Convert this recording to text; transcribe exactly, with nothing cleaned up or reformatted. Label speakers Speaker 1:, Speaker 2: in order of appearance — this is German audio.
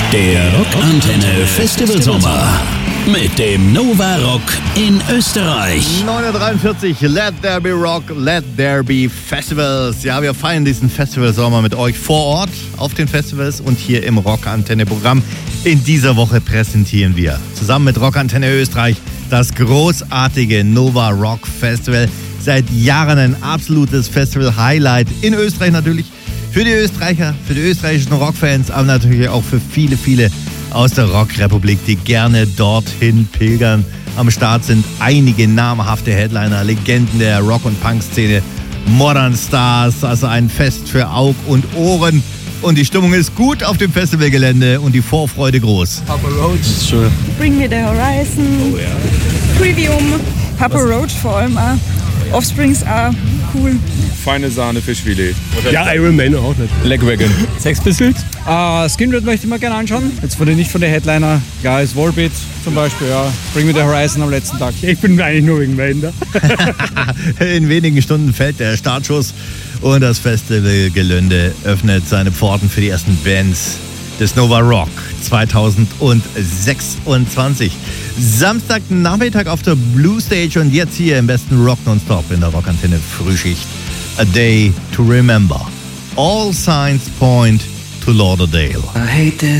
Speaker 1: Der Rockantenne Festival Sommer mit dem Nova Rock in Österreich.
Speaker 2: neun Uhr dreiundvierzig, Let There Be Rock, Let There Be Festivals. Ja, wir feiern diesen Festival Sommer mit euch vor Ort auf den Festivals und hier im Rockantenne-Programm. In dieser Woche präsentieren wir zusammen mit Rockantenne Österreich das großartige Nova Rock Festival. Seit Jahren ein absolutes Festival-Highlight in Österreich natürlich. Für die Österreicher, für die österreichischen Rockfans, aber natürlich auch für viele, viele aus der Rockrepublik, die gerne dorthin pilgern. Am Start sind einige namhafte Headliner, Legenden der Rock- und Punk-Szene, Modern Stars, also ein Fest für Aug und Ohren. Und die Stimmung ist gut auf dem Festivalgelände und die Vorfreude groß.
Speaker 3: Papa Roach. Das ist schön.
Speaker 4: Bring Me The Horizon.
Speaker 3: Oh ja.
Speaker 4: Trivium. Papa Roach vor allem auch. Offsprings auch cool.
Speaker 5: Feine Sahne Fischfilet.
Speaker 3: Ja, Iron Man auch nicht.
Speaker 5: Legwagon.
Speaker 6: Sex Pistols. Uh, Skindred möchte ich mal gerne anschauen. Jetzt von den, nicht von den Headliner. Guys, Volbeat zum Beispiel, ja. Bring Me The Horizon am letzten Tag.
Speaker 3: Ich bin eigentlich nur wegen Wayne da.
Speaker 2: In wenigen Stunden fällt der Startschuss und das Festivalgelände öffnet seine Pforten für die ersten Bands des Nova Rock zwanzig sechsundzwanzig. Samstagnachmittag auf der Blue Stage und jetzt hier im besten Rock Nonstop in der Rockantenne Frühschicht. A Day to Remember. All signs point to Lauderdale.
Speaker 7: I hate this.